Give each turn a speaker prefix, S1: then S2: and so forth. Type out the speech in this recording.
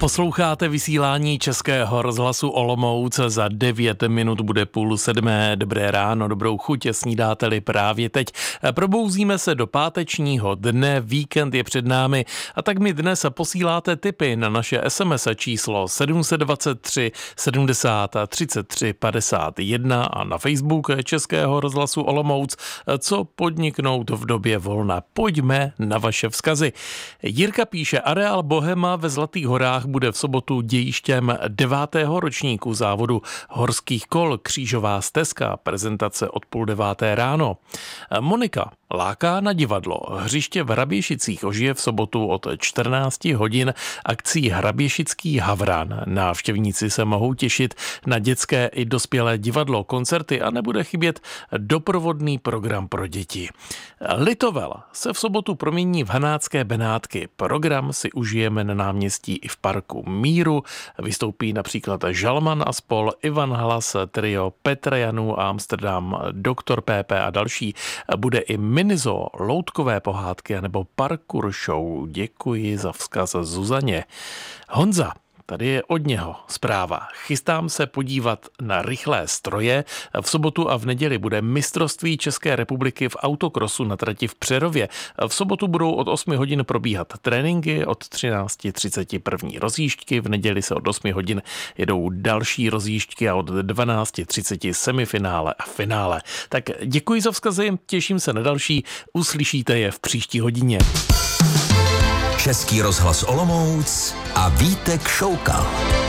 S1: Posloucháte vysílání Českého rozhlasu Olomouc, za 9 minut bude 6:30. Dobré ráno, dobrou chuť, snídáte-li právě teď. Probouzíme se do pátečního dne, víkend je před námi a tak mi dnes posíláte tipy na naše SMS číslo 723 70 33 51 a na Facebook Českého rozhlasu Olomouc, co podniknout v době volna. Pojďme na vaše vzkazy. Jirka píše, areál Bohema ve Zlatých horách bude v sobotu dějištěm 9. ročníku závodu horských kol Křížová stezka, prezentace od 8:30 ráno. Monika láká na divadlo. Hřiště v Hraběšicích ožije v sobotu od 14 hodin akcí Hraběšický havran. Návštěvníci se mohou těšit na dětské i dospělé divadlo, koncerty a nebude chybět doprovodný program pro děti. Litovel se v sobotu promění v Hanácké Benátky. Program si užijeme na náměstí i v parku Míru. Vystoupí například Žalman a spol, Ivan Hlas, trio Petra Janů a Amsterdam, Doktor PP a další. Bude i minizo, loutkové pohádky nebo parkour show. Děkuji za vzkaz Zuzaně. Honza, tady je od něho zpráva. Chystám se podívat na rychlé stroje. V sobotu a v neděli bude mistrovství České republiky v autokrosu na trati v Přerově. V sobotu budou od 8 hodin probíhat tréninky, od 13:30 první rozjížďky, v neděli se od 8 hodin jedou další rozjížďky a od 12:30 semifinále a finále. Tak děkuji za vzkazy, těším se na další, uslyšíte je v příští hodině.
S2: Český rozhlas Olomouc a Vítek Šoukal.